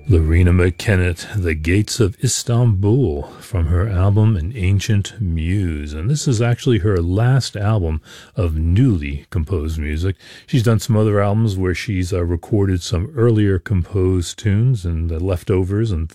Lorena McKennitt, The Gates of Istanbul, from her album An Ancient Muse. And this is actually her last album of newly composed music. She's done some other albums where she's recorded some earlier composed tunes and the leftovers and